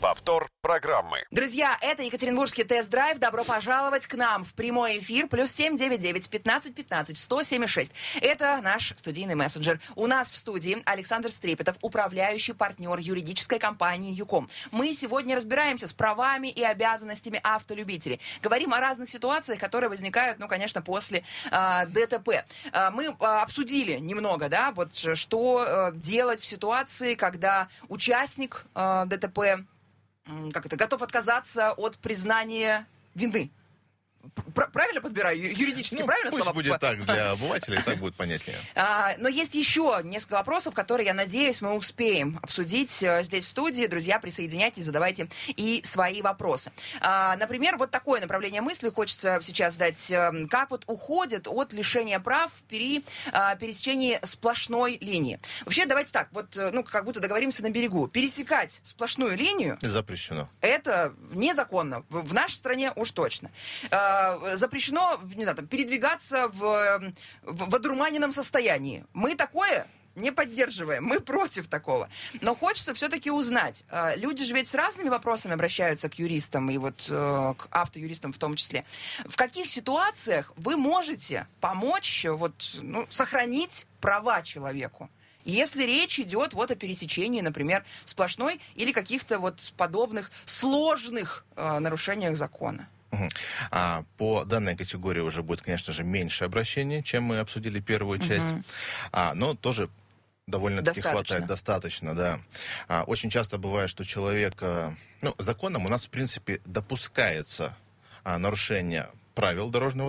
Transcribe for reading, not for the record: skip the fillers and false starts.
Повтор программы. Друзья, это Екатеринбургский тест-драйв. Добро пожаловать к нам в прямой эфир. +7 99 15 15 107 6. Это наш студийный мессенджер. У нас в студии Александр Стрепетов, управляющий партнер юридической компании ЮКОМ. Мы сегодня разбираемся с правами и обязанностями автолюбителей. Говорим о разных ситуациях, которые возникают, конечно, после ДТП. Мы обсудили немного, да, вот что делать в ситуации, когда участник ДТП готов отказаться от признания вины. Правильно подбираю? Юридически правильно пусть слова? Будет так для обывателей, так будет понятнее. Но есть еще несколько вопросов, которые, я надеюсь, мы успеем обсудить здесь в студии. Друзья, присоединяйтесь, задавайте и свои вопросы. Например, вот такое направление мысли хочется сейчас дать. Как вот уходят от лишения прав при пересечении сплошной линии? Вообще, давайте так, вот, как будто договоримся на берегу. Пересекать сплошную линию... Запрещено. Это незаконно. В нашей стране уж точно. Запрещено, не знаю, передвигаться в одурманенном состоянии. Мы такое не поддерживаем, мы против такого. Но хочется все-таки узнать. Люди же ведь с разными вопросами обращаются к юристам, и вот к автоюристам в том числе. В каких ситуациях вы можете помочь сохранить права человеку? Если речь идет о пересечении, например, сплошной или каких-то подобных сложных нарушениях закона? По данной категории уже будет, конечно же, меньше обращений, чем мы обсудили первую часть. Но тоже довольно-таки хватает достаточно, да. Очень часто бывает, что человек... законом у нас, в принципе, допускается нарушение правил дорожного